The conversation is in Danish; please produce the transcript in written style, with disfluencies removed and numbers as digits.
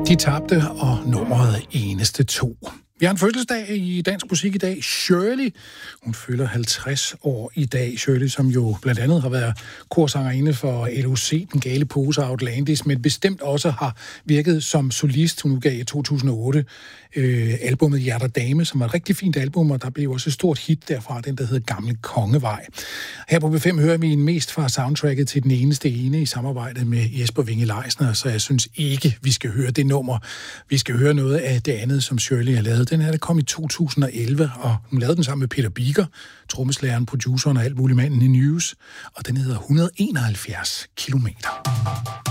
De tabte, og nummeret eneste to. Vi har en fødselsdag i dansk musik i dag. Shirley, hun fylder 50 år i dag. Shirley, som jo blandt andet har været korsangerinde for LOC, Den Gale Pose og Outlandis, men bestemt også har virket som solist. Hun udgav i 2008 albumet Hjerter Dame, som var et rigtig fint album, og der blev også et stort hit derfra, den der hedder Gamle Kongevej. Her på B5 hører vi en mest fra soundtracket til Den Eneste Ene i samarbejde med Jesper Winge Leisner, så jeg synes ikke, vi skal høre det nummer. Vi skal høre noget af det andet, som Shirley har lavet. Den her, der kom i 2011, og hun lavede den sammen med Peter Biker, trommeslageren, produceren og alt muligt manden i News, og den hedder 171 kilometer.